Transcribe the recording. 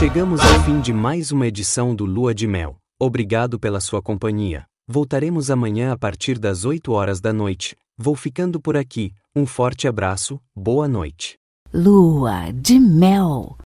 Chegamos ao fim de mais uma edição do Lua de Mel. Obrigado pela sua companhia. Voltaremos amanhã a partir das 8 horas da noite. Vou ficando por aqui. Um forte abraço, boa noite. Lua de Mel.